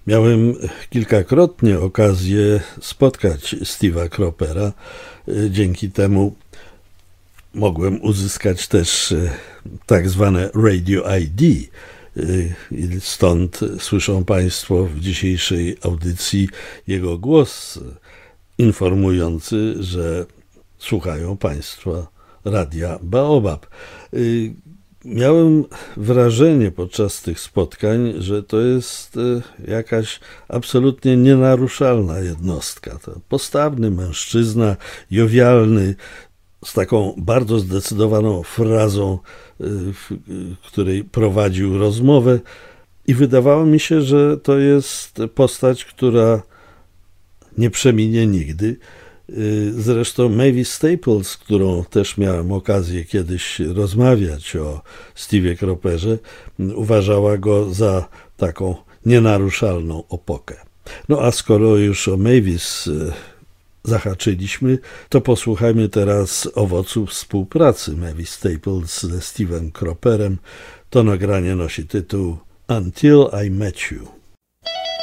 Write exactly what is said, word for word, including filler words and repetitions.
Miałem kilkakrotnie okazję spotkać Steve'a Cropera. Dzięki temu mogłem uzyskać też tak zwane Radio I D. I stąd słyszą Państwo w dzisiejszej audycji jego głos informujący, że słuchają Państwo Radia Baobab. Miałem wrażenie podczas tych spotkań, że to jest jakaś absolutnie nienaruszalna jednostka. To postawny mężczyzna, jowialny, z taką bardzo zdecydowaną frazą, w której prowadził rozmowę, i wydawało mi się, że to jest postać, która nie przeminie nigdy. Zresztą Mavis Staples, z którą też miałem okazję kiedyś rozmawiać o Steve'ie Croperze, uważała go za taką nienaruszalną opokę. No a skoro już o Mavis zahaczyliśmy, to posłuchajmy teraz owoców współpracy Mavis Staples ze Steve'em Croperem. To nagranie nosi tytuł Until I Met You.